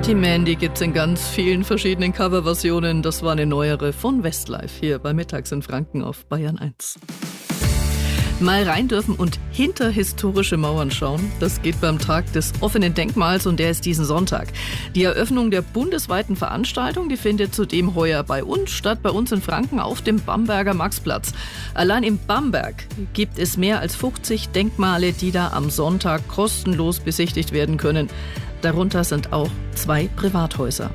Die Mandy gibt's in ganz vielen verschiedenen Coverversionen. Das war eine neuere von Westlife hier bei Mittags in Franken auf Bayern 1. Mal rein dürfen und hinter historische Mauern schauen. Das geht beim Tag des offenen Denkmals und der ist diesen Sonntag. Die Eröffnung der bundesweiten Veranstaltung, die findet zudem heuer bei uns statt, bei uns in Franken auf dem Bamberger Maxplatz. Allein in Bamberg gibt es mehr als 50 Denkmale, die da am Sonntag kostenlos besichtigt werden können. Darunter sind auch 2 Privathäuser.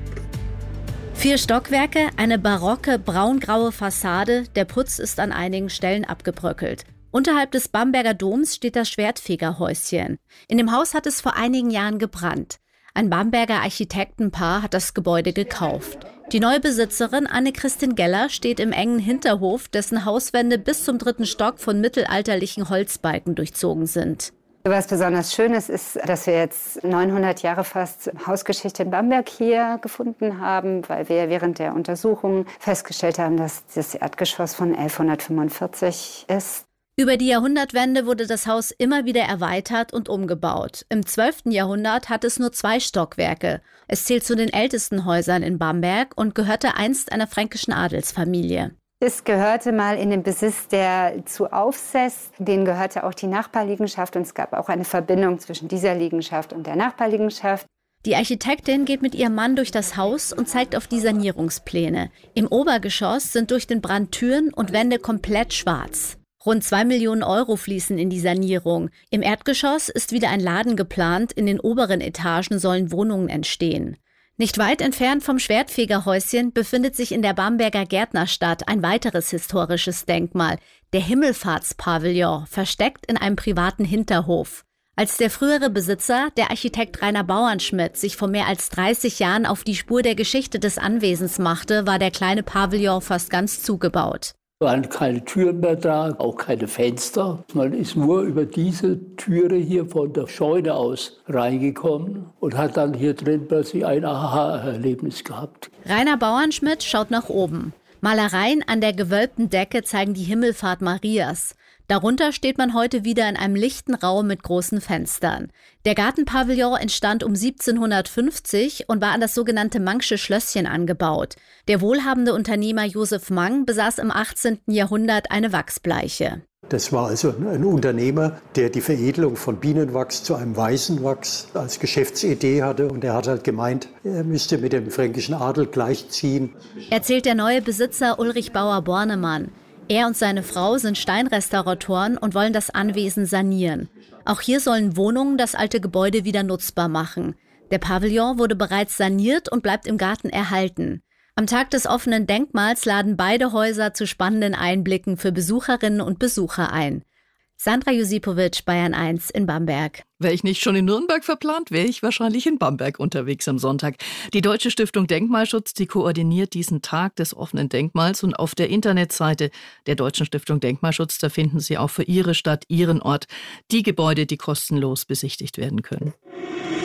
4 Stockwerke, eine barocke braungraue Fassade, der Putz ist an einigen Stellen abgebröckelt. Unterhalb des Bamberger Doms steht das Schwertfegerhäuschen. In dem Haus hat es vor einigen Jahren gebrannt. Ein Bamberger Architektenpaar hat das Gebäude gekauft. Die neue Besitzerin Anne-Christin Geller steht im engen Hinterhof, dessen Hauswände bis zum 3. Stock von mittelalterlichen Holzbalken durchzogen sind. Was besonders Schönes ist, dass wir jetzt 900 Jahre fast Hausgeschichte in Bamberg hier gefunden haben, weil wir während der Untersuchung festgestellt haben, dass das Erdgeschoss von 1145 ist. Über die Jahrhundertwende wurde das Haus immer wieder erweitert und umgebaut. Im 12. Jahrhundert hat es nur 2 Stockwerke. Es zählt zu den ältesten Häusern in Bamberg und gehörte einst einer fränkischen Adelsfamilie. Es gehörte mal in den Besitz der zu Aufseß, denen gehörte auch die Nachbarliegenschaft und es gab auch eine Verbindung zwischen dieser Liegenschaft und der Nachbarliegenschaft. Die Architektin geht mit ihrem Mann durch das Haus und zeigt auf die Sanierungspläne. Im Obergeschoss sind durch den Brand Türen und Wände komplett schwarz. Rund 2 Millionen Euro fließen in die Sanierung. Im Erdgeschoss ist wieder ein Laden geplant, in den oberen Etagen sollen Wohnungen entstehen. Nicht weit entfernt vom Schwertfegerhäuschen befindet sich in der Bamberger Gärtnerstadt ein weiteres historisches Denkmal, der Himmelfahrtspavillon, versteckt in einem privaten Hinterhof. Als der frühere Besitzer, der Architekt Rainer Bauernschmidt, sich vor mehr als 30 Jahren auf die Spur der Geschichte des Anwesens machte, war der kleine Pavillon fast ganz zugebaut. Es waren keine Türen mehr da, auch keine Fenster. Man ist nur über diese Türe hier von der Scheune aus reingekommen und hat dann hier drin plötzlich ein Aha-Erlebnis gehabt. Rainer Bauernschmidt schaut nach oben. Malereien an der gewölbten Decke zeigen die Himmelfahrt Marias. Darunter steht man heute wieder in einem lichten Raum mit großen Fenstern. Der Gartenpavillon entstand um 1750 und war an das sogenannte Mang'sche Schlösschen angebaut. Der wohlhabende Unternehmer Josef Mang besaß im 18. Jahrhundert eine Wachsbleiche. Das war also ein Unternehmer, der die Veredelung von Bienenwachs zu einem Weißenwachs als Geschäftsidee hatte. Und er hat halt gemeint, er müsste mit dem fränkischen Adel gleichziehen. Erzählt der neue Besitzer Ulrich Bauer-Bornemann. Er und seine Frau sind Steinrestauratoren und wollen das Anwesen sanieren. Auch hier sollen Wohnungen das alte Gebäude wieder nutzbar machen. Der Pavillon wurde bereits saniert und bleibt im Garten erhalten. Am Tag des offenen Denkmals laden beide Häuser zu spannenden Einblicken für Besucherinnen und Besucher ein. Sandra Josipovic, Bayern 1 in Bamberg. Wäre ich nicht schon in Nürnberg verplant, wäre ich wahrscheinlich in Bamberg unterwegs am Sonntag. Die Deutsche Stiftung Denkmalschutz, die koordiniert diesen Tag des offenen Denkmals und auf der Internetseite der Deutschen Stiftung Denkmalschutz, da finden Sie auch für Ihre Stadt, Ihren Ort die Gebäude, die kostenlos besichtigt werden können.